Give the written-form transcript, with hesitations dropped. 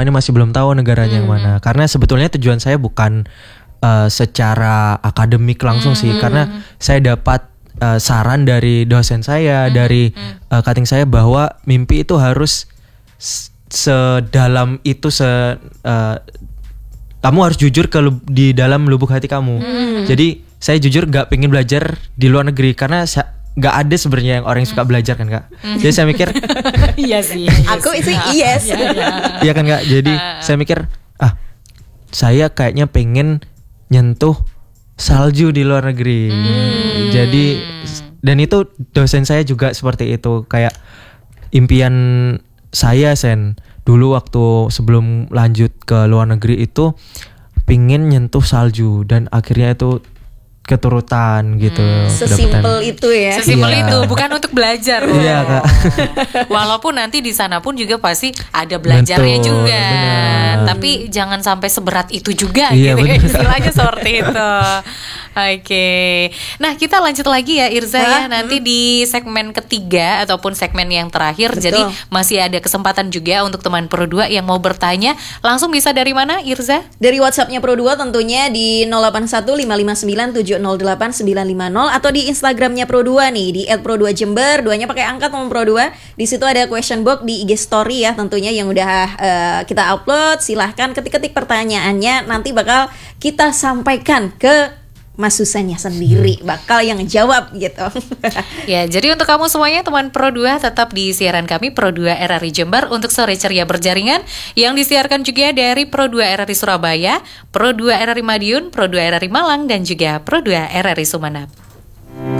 ini masih belum tahu negaranya yang mana. Karena sebetulnya tujuan saya bukan secara akademik langsung sih, karena saya dapat saran dari dosen saya, dari cutting saya bahwa mimpi itu harus sedalam itu, kamu harus jujur di dalam lubuk hati kamu. Jadi saya jujur gak pengen belajar di luar negeri karena gak ada sebenarnya yang orang yang suka belajar kan Kak. Jadi saya mikir iya sih. Aku itu yes. Iya kan Kak. Jadi saya mikir saya kayaknya pengen nyentuh salju di luar negeri. Jadi dan itu dosen saya juga seperti itu, kayak impian saya dulu waktu sebelum lanjut ke luar negeri itu pingin nyentuh salju, dan akhirnya itu keturutan gitu. Sesimpel itu ya. Sesimpel itu, bukan untuk belajar loh. Iya Kak. Walaupun nanti di sana pun juga pasti ada belajarnya juga. Bener. Tapi jangan sampai seberat itu juga Iya, gitu. bener. Istilahnya seperti itu. Oke. Nah, kita lanjut lagi ya Irza ya. Nanti di segmen ketiga ataupun segmen yang terakhir. Betul. Jadi masih ada kesempatan juga untuk teman Pro 2 yang mau bertanya. Langsung bisa dari mana Irza? Dari WhatsApp-nya Pro 2 tentunya di 081559708950 atau di Instagram-nya Pro 2 nih di @pro2jember, duanya pakai angka teman Pro 2. Di situ ada question box di IG story ya tentunya yang udah kita upload. Silahkan ketik-ketik pertanyaannya, nanti bakal kita sampaikan ke Mas Susannya sendiri, bakal yang jawab gitu. Ya, jadi untuk kamu semuanya teman Pro 2 tetap di siaran kami Pro 2 RRI Jember untuk Sore Ceria Berjaringan yang disiarkan juga dari Pro 2 RRI Surabaya, Pro 2 RRI Madiun, Pro 2 RRI Malang dan juga Pro 2 RRI Sumeneb.